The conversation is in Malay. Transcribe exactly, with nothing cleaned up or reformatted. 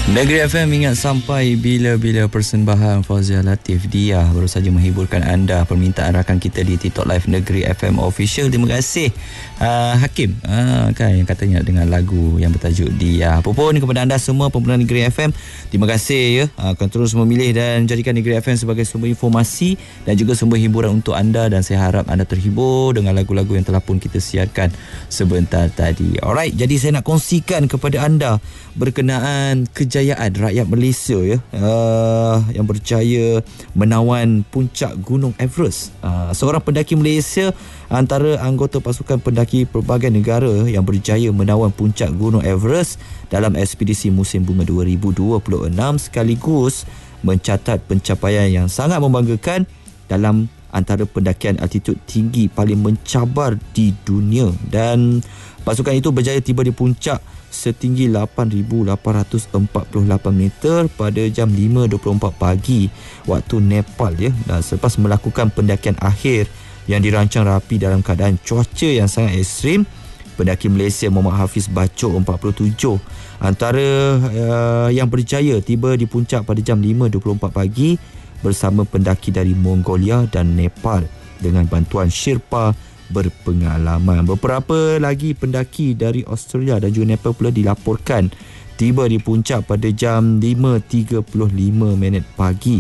Negeri F M ingat sampai bila-bila persembahan Fauzia Latif Dia baru saja menghiburkan anda. Permintaan rakan kita di TikTok Live Negeri F M Official. Terima kasih uh, Hakim uh, kan yang katanya dengan lagu yang bertajuk Dia. Apa pun kepada anda semua pengguna Negeri F M, terima kasih ya uh, akan terus memilih dan jadikan Negeri F M sebagai sumber informasi dan juga sumber hiburan untuk anda, dan saya harap anda terhibur dengan lagu-lagu yang telah pun kita siarkan sebentar tadi. Alright, jadi saya nak kongsikan kepada anda berkenaan kejayaan rakyat Malaysia ya, uh, yang berjaya menawan puncak Gunung Everest. Uh, seorang pendaki Malaysia antara anggota pasukan pendaki pelbagai negara yang berjaya menawan puncak Gunung Everest dalam ekspedisi musim bunga dua ribu dua puluh enam, sekaligus mencatat pencapaian yang sangat membanggakan dalam antara pendakian altitud tinggi paling mencabar di dunia. Dan pasukan itu berjaya tiba di puncak setinggi lapan ribu lapan ratus empat puluh lapan meter pada jam lima dua puluh empat pagi waktu Nepal ya. Dan selepas melakukan pendakian akhir yang dirancang rapi dalam keadaan cuaca yang sangat ekstrim, pendaki Malaysia Muhammad Hafiz Bachok empat puluh tujuh antara uh, yang berjaya tiba di puncak pada jam lima dua puluh empat pagi bersama pendaki dari Mongolia dan Nepal dengan bantuan Sherpa berpengalaman. Beberapa lagi pendaki dari Australia dan juga Nepal pula dilaporkan tiba di puncak pada jam lima tiga puluh lima minit pagi.